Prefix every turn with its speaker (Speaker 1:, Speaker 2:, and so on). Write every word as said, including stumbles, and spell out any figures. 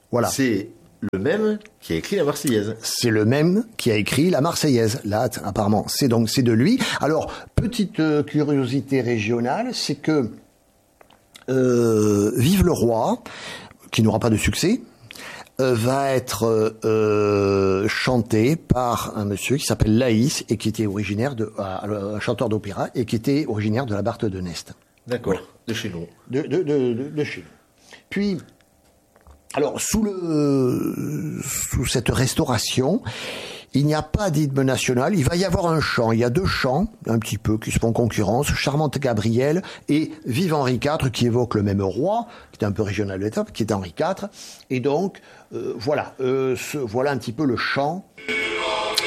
Speaker 1: Voilà.
Speaker 2: C'est le même qui a écrit la Marseillaise.
Speaker 1: C'est le même qui a écrit la Marseillaise. Là, apparemment, c'est donc c'est de lui. Alors, petite euh, curiosité régionale, c'est que euh, Vive le Roi, qui n'aura pas de succès, euh, va être euh, chanté par un monsieur qui s'appelle Laïs et qui était originaire de euh, un chanteur d'opéra et qui était originaire de la Barthe de Nest.
Speaker 2: D'accord.
Speaker 1: Voilà.
Speaker 2: De chez nous.
Speaker 1: De, de, de, de, de chez nous. Puis, alors, sous le, sous cette restauration, il n'y a pas d'hymne national. Il va y avoir un chant. Il y a deux chants, un petit peu, qui se font concurrence. Charmante Gabrielle et Vive Henri quatre, qui évoque le même roi, qui est un peu régional de l'étape, qui est Henri quatre. Et donc, euh, voilà, euh, ce, voilà un petit peu le chant